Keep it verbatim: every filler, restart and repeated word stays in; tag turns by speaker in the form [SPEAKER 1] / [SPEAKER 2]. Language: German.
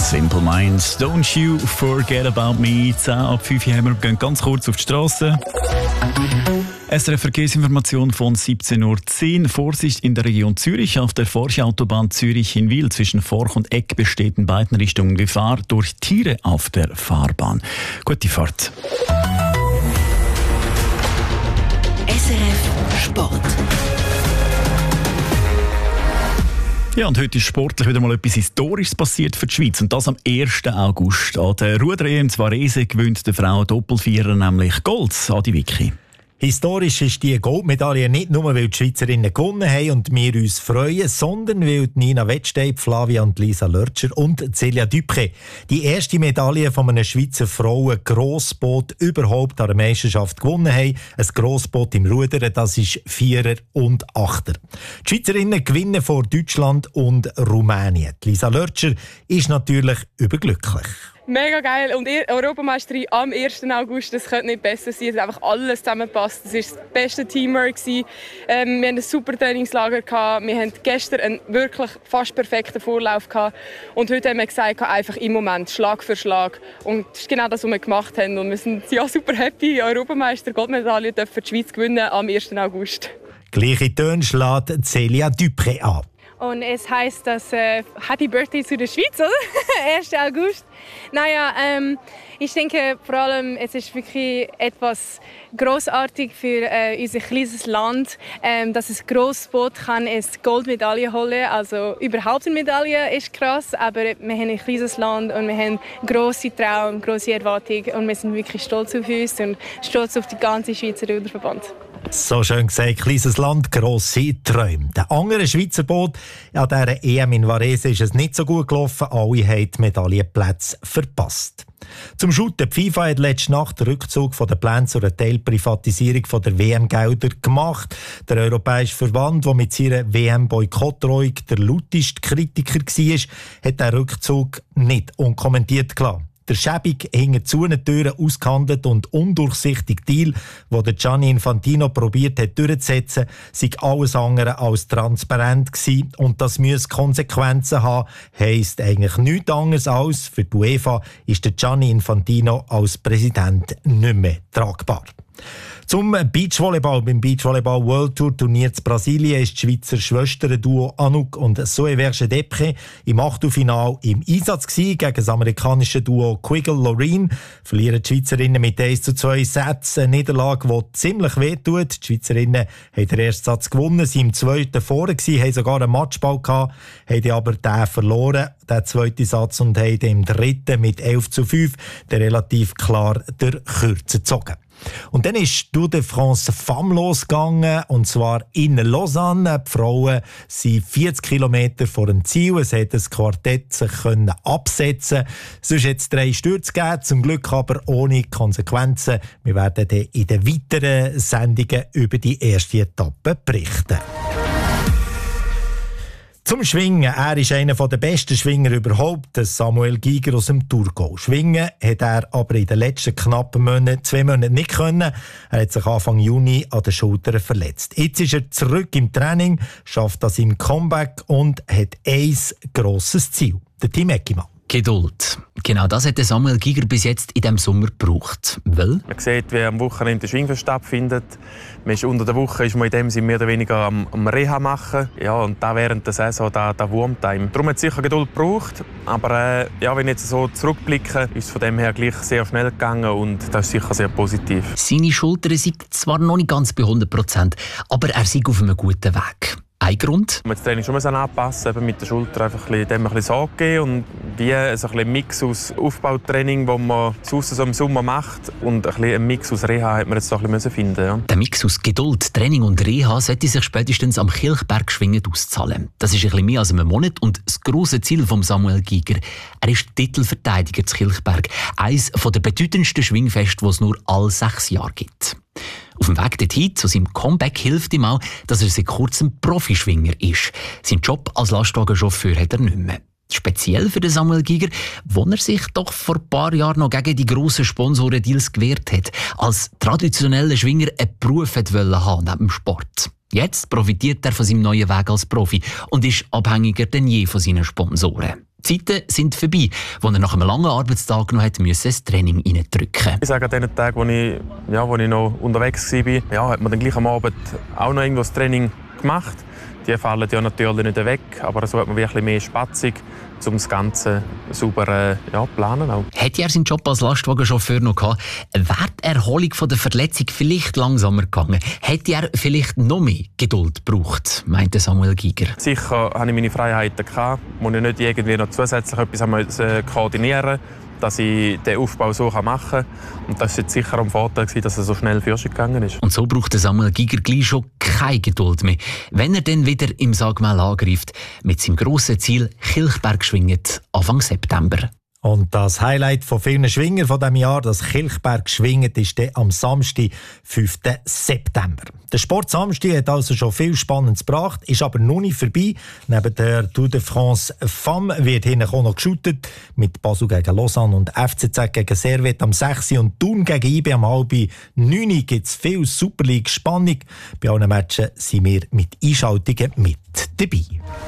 [SPEAKER 1] Simple Minds, don't you forget about me. zehn ab fünf haben wir, gehen ganz kurz auf die Straße. S R F Verkehrsinformation von siebzehn Uhr zehn. Vorsicht in der Region Zürich. Auf der Forchautobahn Zürich-Hinwil zwischen Forch und Eck besteht in beiden Richtungen Gefahr durch Tiere auf der Fahrbahn. Gute Fahrt.
[SPEAKER 2] S R F Sport.
[SPEAKER 1] Ja, und heute ist sportlich wieder mal etwas Historisches passiert für die Schweiz. Und das am ersten August. An der Ruder-E M in Varese gewinnt der Frau Doppelvierer nämlich Gold. Adi Vicky.
[SPEAKER 3] Historisch ist die Goldmedaille nicht nur, weil die Schweizerinnen gewonnen haben und wir uns freuen, sondern weil Nina Wettsteib, Flavia und Lisa Lörtscher und Celia Dupré die erste Medaille von einem Schweizer Frauen-Grossboot überhaupt an der Meisterschaft gewonnen haben. Ein Grossboot im Rudern, das ist Vierer und Achter. Die Schweizerinnen gewinnen vor Deutschland und Rumänien. Lisa Lörtscher ist natürlich überglücklich.
[SPEAKER 4] Mega geil. Und Europameisterin am ersten August, das könnte nicht besser sein. Es hat einfach alles zusammengepasst. Es war das beste Teamwork. Ähm, wir hatten ein super Trainingslager. Gehabt. Wir hatten gestern einen wirklich fast perfekten Vorlauf. Gehabt. Und heute haben wir gesagt, einfach im Moment, Schlag für Schlag. Und das ist genau das, was wir gemacht haben. Und wir sind ja super happy. Europameister, Goldmedaille dürfen die Schweiz gewinnen am ersten August.
[SPEAKER 3] Gleiche Töne schlägt Celia Dupré an.
[SPEAKER 4] Und es heisst, dass äh, Happy Birthday zu der Schweiz, oder? ersten August. Naja, ähm, ich denke vor allem, es ist wirklich etwas grossartig für äh, unser kleines Land, ähm, dass ein Grossboot kann eine Goldmedaille holen. Also überhaupt eine Medaille ist krass, aber wir haben ein kleines Land und wir haben grosse Traum, grosse Erwartungen und wir sind wirklich stolz auf uns und stolz auf die ganze Schweizer Ruderverband.
[SPEAKER 3] So schön gesagt, kleines Land, grosse Träume. Der andere Schweizer Boot an dieser E M in Varese ist es nicht so gut gelaufen. Alle haben die Medaillenplätze verpasst. Zum Shooten. Die FIFA hat letzte Nacht den Rückzug von den Plänen zur Teilprivatisierung der W M-Gelder gemacht. Der Europäische Verband, der mit seiner W M-Boykottdrohung der lauteste Kritiker war, hat den Rückzug nicht unkommentiert gelassen. Der schäbig hinter zu Türen ausgehandelt und undurchsichtige Deal, den Gianni Infantino probiert hat durchzusetzen, sei alles andere als transparent gewesen. Und das müsse Konsequenzen haben, heisst eigentlich nichts anderes als, für die UEFA ist der Gianni Infantino als Präsident nicht mehr tragbar. Zum Beachvolleyball. Beim Beachvolleyball World Tour Turnier in Brasilien ist das Schweizer Schwesterduo Anouk und Zoe Verge-Depre im Achtelfinale im Einsatz gewesen. Gegen das amerikanische Duo Quiggle-Loreen verlieren die Schweizerinnen mit eins zu zwei Sätzen. Eine Niederlage, die ziemlich wehtut. Die Schweizerinnen haben den ersten Satz gewonnen, sind im zweiten vorne gewesen, haben sogar einen Matchball gehabt, haben aber den verloren, den zweiten Satz, und haben im dritten mit elf zu fünf den relativ klar der Kürze gezogen. Und dann ist Tour de France Femme losgegangen, und zwar in Lausanne. Die Frauen sind vierzig Kilometer vor dem Ziel. Es hat das Quartett sich können absetzen. Sonst hat es drei Stürze gegeben, zum Glück aber ohne Konsequenzen. Wir werden dann in den weiteren Sendungen über die erste Etappe berichten. Zum Schwingen. Er ist einer der besten Schwinger überhaupt, Samuel Giger aus dem Thurgau. Schwingen hat er aber in den letzten knappen Monaten, zwei Monaten nicht können. Er hat sich Anfang Juni an den Schultern verletzt. Jetzt ist er zurück im Training, schafft das im Comeback und hat ein grosses Ziel. Der Tim Eckimann.
[SPEAKER 5] Geduld. Genau das hat Samuel Giger bis jetzt in diesem Sommer gebraucht. Weil?
[SPEAKER 6] Man sieht, wie am Wochenende der Schwingfest stattfindet. Man ist unter der Woche ist man in dem Sinne mehr oder weniger am, am Reha machen. Ja, und da während der Saison der, der Wurmtime. Darum hat es sicher Geduld gebraucht. Aber äh, ja, wenn ich jetzt so zurückblicke, ist es von dem her gleich sehr schnell gegangen und das ist sicher sehr positiv.
[SPEAKER 5] Seine Schultern sind zwar noch nicht ganz bei hundert Prozent, aber er ist auf einem guten Weg. Ein Grund?
[SPEAKER 6] Man muss das Training schon anpassen, eben mit der Schulter einfach ein bisschen, dem ein bisschen Sorge geben und wie ein, so ein Mix aus Aufbautraining, das man sonst so im Sommer macht, und ein, bisschen ein Mix aus Reha hat man jetzt so ein bisschen finden. Ja.
[SPEAKER 5] Der Mix aus Geduld, Training und Reha sollte sich spätestens am Kilchberg schwingend auszahlen. Das ist ein bisschen mehr als einen Monat und das grosse Ziel von Samuel Giger. Er ist Titelverteidiger zu Kilchberg, eines der bedeutendsten Schwingfeste, die es nur alle sechs Jahre gibt. Auf dem Weg dorthin zu seinem Comeback hilft ihm auch, dass er seit kurzem Profischwinger ist. Seinen Job als Lastwagenchauffeur hat er nicht mehr. Speziell für den Samuel Giger, wo er sich doch vor ein paar Jahren noch gegen die grossen Sponsorendeals gewehrt hat, als traditioneller Schwinger einen Beruf wollte haben neben dem Sport. Jetzt profitiert er von seinem neuen Weg als Profi und ist abhängiger denn je von seinen Sponsoren. Zeiten sind vorbei, wo er nach einem langen Arbeitstag noch hat müssen, das Training reindrücken.
[SPEAKER 6] Ich sage, an den Tagen, wo ich, ja, wo ich noch unterwegs war, ja, hat man dann gleich am Abend auch noch irgendwo das Training gemacht. Die fallen ja natürlich nicht weg, aber so hat man wirklich mehr Spatzung, um das Ganze sauber äh, ja, planen auch.
[SPEAKER 5] Hätte er seinen Job als Lastwagenchauffeur noch gehabt, wäre die Erholung von der Verletzung vielleicht langsamer gegangen. Hätte er vielleicht noch mehr Geduld gebraucht, meinte Samuel Giger.
[SPEAKER 6] Sicher hatte ich meine Freiheiten gehabt, wo ich nicht irgendwie noch zusätzlich etwas äh, koordinieren musste, dass ich den Aufbau so machen kann. Und das war jetzt sicher ein Vorteil, dass er so schnell für sich gegangen ist.
[SPEAKER 5] Und so brauchte Samuel Giger gleich schon keine Geduld mehr, wenn er dann wieder im Sagmel angreift, mit seinem grossen Ziel Kilchberg schwinget Anfang September.
[SPEAKER 3] Und das Highlight von vielen Schwinger von diesem Jahr, das Kilchberg schwinget, ist dann am Samstag, fünften September. Der Sport Samstag hat also schon viel Spannendes gebracht, ist aber noch nicht vorbei. Neben der Tour de France Femme wird hinten auch noch geshootet. Mit Basel gegen Lausanne und F C Z gegen Servette am sechs und Thun gegen I B am halb neun gibt es viel Super League-Spannung. Bei allen Matchen sind wir mit Einschaltungen mit dabei.